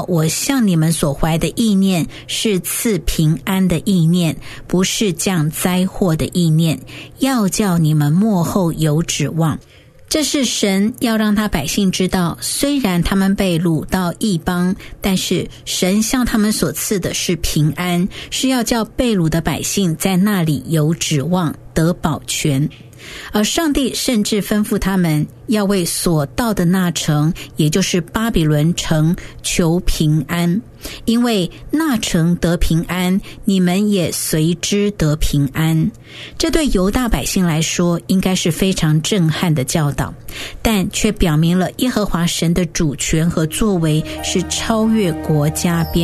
道我向你们所怀的意念是赐平安的意念，不是降灾祸的意念，要叫你们末后有指望。这是神要让他百姓知道，虽然他们被掳到异邦，但是神向他们所赐的是平安，是要叫被掳的百姓在那里有指望，得保全。而上帝甚至吩咐他们要为所到的那城，也就是巴比伦城求平安，因为那城得平安，你们也随之得平安。这对犹大百姓来说应该是非常震撼的教导，但却表明了耶和华神的主权和作为是超越国家边